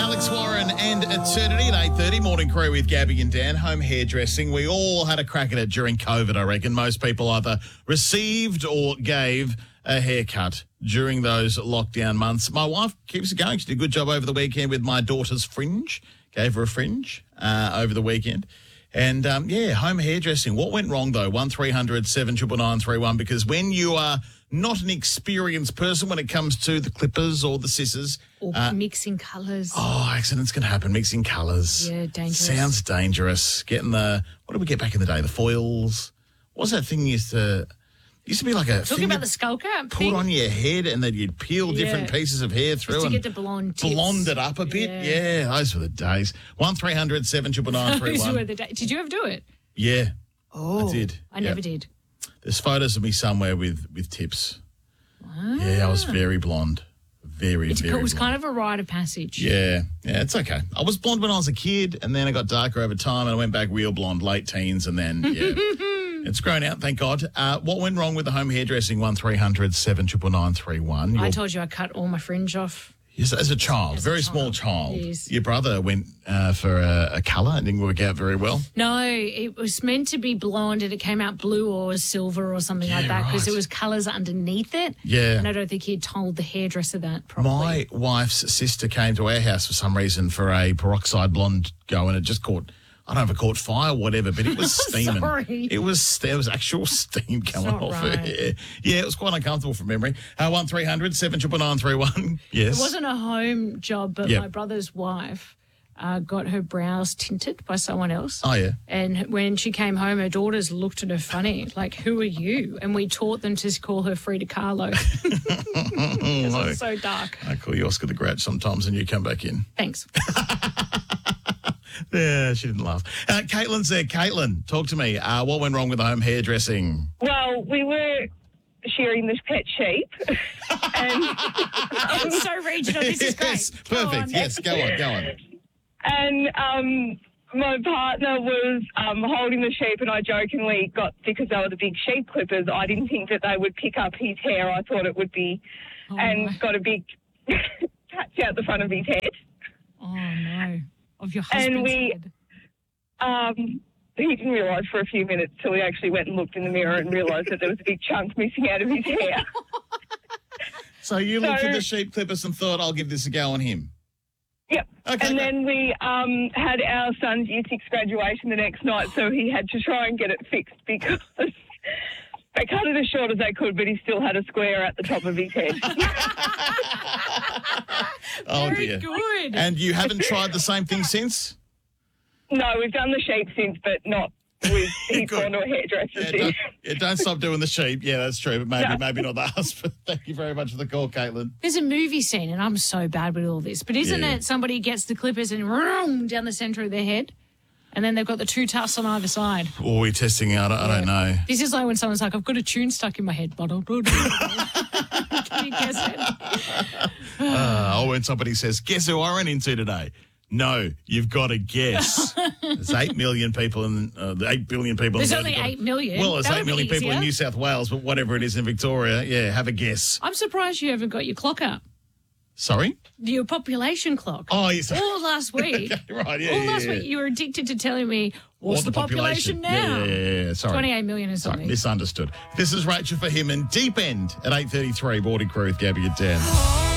Alex Warren and Eternity at 8:30. Morning crew with Gabby and Dan. Home hairdressing. We all had a crack at it during COVID, I reckon. Most people either received or gave a haircut during those lockdown months. My wife keeps it going. She did a good job over the weekend with my daughter's fringe. Gave her a fringe over the weekend. And, home hairdressing. What went wrong, though? 1300 799 because when you are not an experienced person when it comes to the clippers or the scissors. Or mixing colours. Oh, accidents can happen. Mixing colours. Yeah, dangerous. Sounds dangerous. Getting what did we get back in the day? The foils. What was that thing used to be like a Talking about the skull cap put thing? on your head and then you'd peel different pieces of hair through Just to and get the blonde tips. blonde it up a bit. Yeah, those were the days. 1300 799 Those were the days. Did you ever do it? Yeah. Oh, I did. I never did. There's photos of me somewhere with tips. Yeah, I was very blonde. Very It was blonde. kind of a rite of passage. Yeah, it's okay. I was blonde when I was a kid, and then I got darker over time, and I went back real blonde, late teens, and then, it's grown out, thank God. What went wrong with the home hairdressing? 1300 799 I told you I cut all my fringe off. Yes, as a child, As a very child, small child. yes. Your brother went for a colour and didn't work out very well. No, it was meant to be blonde and it came out blue or silver or something like that because right. there was colours underneath it. Yeah. And I don't think he had told the hairdresser that properly. My wife's sister came to our house for some reason for a peroxide blonde go, and it just caught, I don't know if it caught fire or whatever, but it was steaming. Sorry. There was actual steam coming not off right. her hair. Yeah, it was quite uncomfortable from memory. 1300 799 Yes. It wasn't a home job, but Yep. my brother's wife got her brows tinted by someone else. Oh, yeah. And when she came home, her daughters looked at her funny, like, who are you? And we taught them to call her Frida Kahlo. Because it was so dark. I call you Oscar the Grouch sometimes and you come back in. Thanks. Yeah, she didn't laugh. Caitlin's there. Caitlin, talk to me. What went wrong with the home hairdressing? Well, we were shearing this pet sheep. And, It's so regional. This is great. Yes, Go perfect. on. Yes, go on. and my partner was holding the sheep, and I jokingly got, because they were the big sheep clippers, I didn't think that they would pick up his hair. I thought it would be, and got a big patch out the front of his head. Oh, no. Of your husband's And we- head. He didn't realise for a few minutes till he actually went and looked in the mirror and realised that there was a big chunk missing out of his hair. So you looked at the sheep clippers and thought, I'll give this a go on him. Yep. Okay, And great. then we had our son's Year 6 graduation the next night, so he had to try and get it fixed because they cut it as short as they could, but he still had a square at the top of his head. Oh, Very dear. good. And you haven't tried the same thing since? No, we've done the sheep since, but not with he's Good. gone to a hairdresser Yeah, since. don't stop doing the sheep. Yeah, that's true, but maybe not us. But thank you very much for the call, Caitlin. There's a movie scene, and I'm so bad with all this, but isn't Yeah. it somebody gets the clippers and vroom, down the centre of their head, and then they've got the two tufts on either side? Or we're testing out, I don't know. This is like when someone's like, I've got a tune stuck in my head. Can you guess it? Or when somebody says, guess who I ran into today? No, you've got to guess. There's 8 million people in 8 billion people. There's in only America. 8 million. Well, there's That 8 would be million people in easier. New South Wales, but whatever it is in Victoria, yeah, have a guess. I'm surprised you haven't got your clock up. Sorry? Your population clock. Oh, yes. All last week. Right, yeah, All yeah, last yeah. week you were addicted to telling me, what's the population now? Yeah. Sorry. 28 million or Sorry, something. misunderstood. This is Rachel for him and Deep End at 8:33. Boarding crew with Gabby and Dan.